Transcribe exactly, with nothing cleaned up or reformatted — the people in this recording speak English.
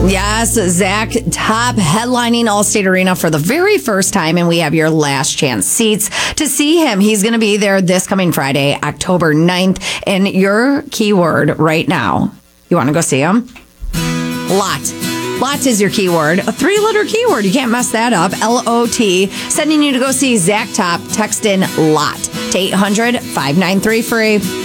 Yes, Zach Top headlining Allstate Arena for the very first time, and we have your last chance seats to see him. He's going to be there this coming Friday, October ninth, and your keyword right now, you want to go see him? Lot. Lot is your keyword. A three-letter keyword. You can't mess that up. L O T. Sending you to go see Zach Top. Text in LOT to eight hundred, five nine three, free.